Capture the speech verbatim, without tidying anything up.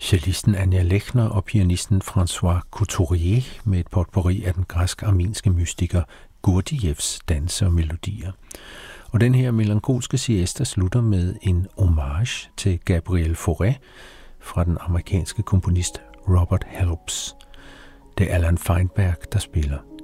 Cellisten Anja Lechner og pianisten François Couturier med et potpourri af den græsk-armenske mystiker Gurdjieffs danse og melodier. Og den her melankolske siesta slutter med en hommage til Gabriel Fauré fra den amerikanske komponist Robert Helps. Det er Alan Feinberg, der spiller.